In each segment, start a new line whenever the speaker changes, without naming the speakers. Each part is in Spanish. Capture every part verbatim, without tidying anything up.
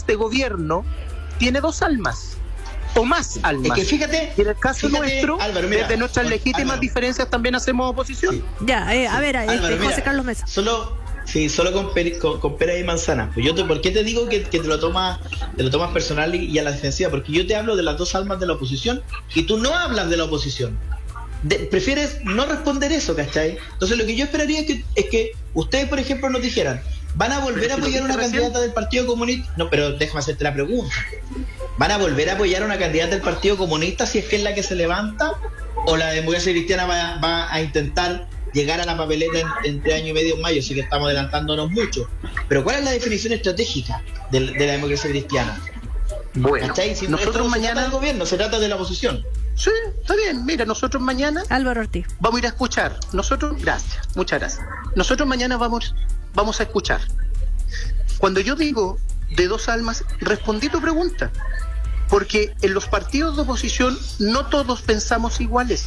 este gobierno tiene dos almas o más almas.
Es que fíjate,
y en el caso
fíjate,
nuestro,
Álvaro, mira,
desde nuestras
bueno,
legítimas
Álvaro.
diferencias también hacemos oposición.
Sí. Ya, eh, a ver, este,
Álvaro,
José
mira,
Carlos Mesa.
Solo, sí, solo con, peri, con, con peras y manzanas. Pues yo te, ¿por qué te digo que, que te lo tomas, te lo tomas personal y, y a la defensiva? Porque yo te hablo de las dos almas de la oposición y tú no hablas de la oposición. De, prefieres no responder eso, ¿cachai? Entonces lo que yo esperaría es que, es que ustedes, por ejemplo, nos dijeran, ¿van a volver a apoyar a una candidata del Partido Comunista? No, pero déjame hacerte la pregunta. ¿Van a volver a apoyar a una candidata del Partido Comunista si es que es la que se levanta? ¿O la democracia cristiana va, va a intentar llegar a la papeleta en, entre año y medio en mayo? Así que estamos adelantándonos mucho. Pero ¿cuál es la definición estratégica de, de la democracia cristiana?
Bueno,
si
nosotros
no
mañana...
se trata del gobierno, se trata de la oposición.
Sí, está bien. Mira, nosotros mañana...
Álvaro Ortiz.
Vamos a ir a escuchar. Nosotros... Gracias, muchas gracias. Nosotros mañana vamos, vamos a escuchar. Cuando yo digo de dos almas, respondí tu pregunta. Porque en los partidos de oposición no todos pensamos iguales.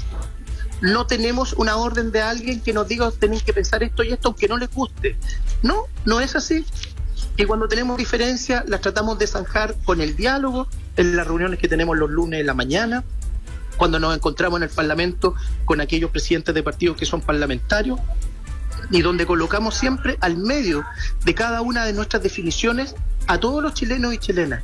No tenemos una orden de alguien que nos diga tienen que pensar esto y esto aunque no les guste. No, no es así. Y cuando tenemos diferencias las tratamos de zanjar con el diálogo, en las reuniones que tenemos los lunes en la mañana, cuando nos encontramos en el Parlamento con aquellos presidentes de partidos que son parlamentarios, y donde colocamos siempre al medio de cada una de nuestras definiciones a todos los chilenos y chilenas.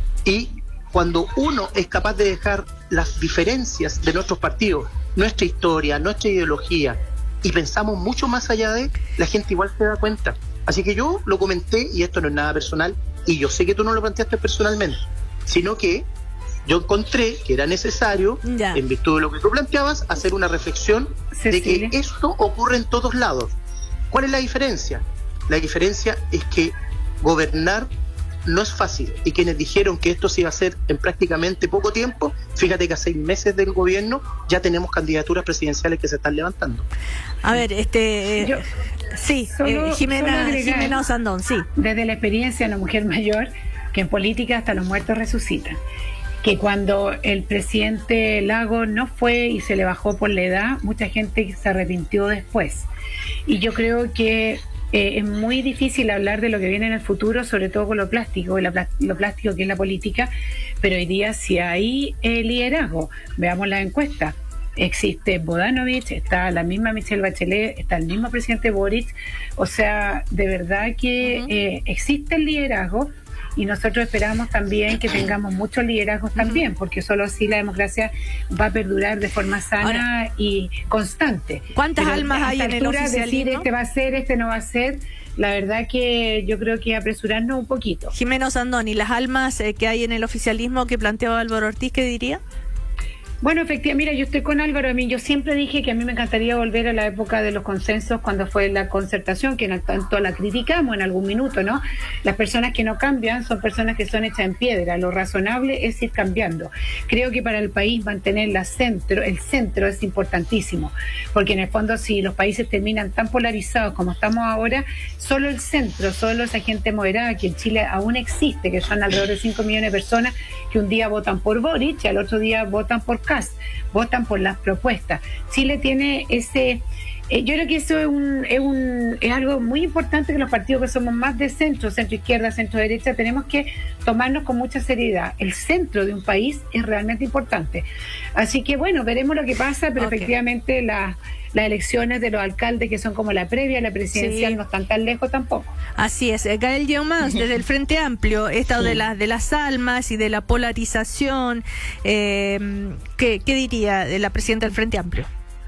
Y cuando uno es capaz de dejar las diferencias de nuestros partidos, nuestra historia, nuestra ideología, y pensamos mucho más allá de, la gente igual se da cuenta. Así que yo lo comenté, y esto no es nada personal, y yo sé que tú no lo planteaste personalmente, sino que yo encontré que era necesario, ya, en virtud de lo que tú planteabas, hacer una reflexión Cecilia. de que esto ocurre en todos lados. ¿Cuál es la diferencia? La diferencia es que gobernar no es fácil, y quienes dijeron que esto se iba a hacer en prácticamente poco tiempo, fíjate que a seis meses del gobierno ya tenemos candidaturas presidenciales que se están levantando.
A ver, este...
Yo,
sí,
solo,
eh, Jimena,
solo
Jimena Osandón, sí.
Desde la experiencia de una mujer mayor, que en política hasta los muertos resucitan, que cuando el presidente Lagos no fue y se le bajó por la edad, mucha gente se arrepintió después. Y yo creo que eh, es muy difícil hablar de lo que viene en el futuro, sobre todo con lo plástico, y la, lo plástico que es la política, pero hoy día si hay eh, liderazgo, veamos la encuesta. Existe Bodanovich, está la misma Michelle Bachelet, está el mismo presidente Boric, o sea, de verdad que uh-huh. eh, existe el liderazgo. Y nosotros esperamos también que tengamos muchos liderazgos también, porque solo así la democracia va a perdurar de forma sana Ahora, y constante.
¿Cuántas
Pero
almas hay en el oficialismo?
Decir este va a ser, este no va a ser, la verdad que yo creo que apresurarnos un poquito.
Jimena Osandón, ¿y las almas eh, que hay en el oficialismo que planteaba Álvaro Ortiz, qué diría?
Bueno, efectivamente, mira, yo estoy con Álvaro. A mí, yo siempre dije que a mí me encantaría volver a la época de los consensos, cuando fue la concertación, que tanto la criticamos en algún minuto, ¿no? Las personas que no cambian son personas que son hechas en piedra. Lo razonable es ir cambiando. Creo que para el país mantener la centro, el centro es importantísimo, porque en el fondo si los países terminan tan polarizados como estamos ahora, solo el centro, solo esa gente moderada que en Chile aún existe, que son alrededor de cinco millones de personas que un día votan por Boric y al otro día votan por Kast, votan por las propuestas. Chile tiene ese... Eh, yo creo que eso es, un, es, un, es algo muy importante, que los partidos que somos más de centro, centro izquierda, centro derecha, tenemos que tomarnos con mucha seriedad. El centro de un país es realmente importante. Así que bueno, veremos lo que pasa, pero okay. efectivamente la, las elecciones de los alcaldes, que son como la previa, la presidencial, sí. no están tan lejos tampoco.
Así es. Gael Yeomans, desde el Frente Amplio, esto sí. de, la, de las almas y de la polarización, eh, ¿qué, ¿qué diría de la presidenta del Frente Amplio?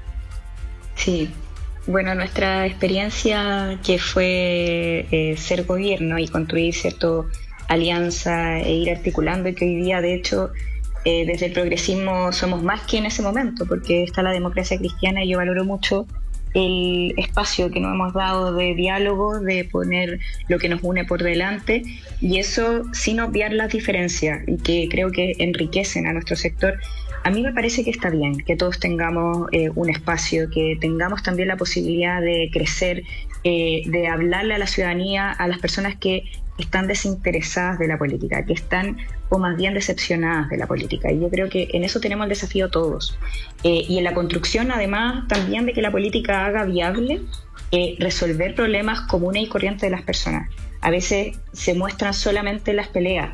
Sí. Bueno, nuestra experiencia que fue eh, ser gobierno y construir cierta alianza e ir articulando, y que hoy día, de hecho, eh, desde el progresismo somos más que en ese momento, porque está la democracia cristiana, y yo valoro mucho el espacio que nos hemos dado de diálogo, de poner lo que nos une por delante, y eso sin obviar las diferencias, y que creo que enriquecen a nuestro sector. A mí me parece que está bien que todos tengamos eh, un espacio, que tengamos también la posibilidad de crecer, eh, de hablarle a la ciudadanía, a las personas que están desinteresadas de la política, que están o más bien decepcionadas de la política. Y yo creo que en eso tenemos el desafío todos. Eh, y en la construcción, además, también de que la política haga viable eh, resolver problemas comunes y corrientes de las personas. A veces se muestran solamente las peleas,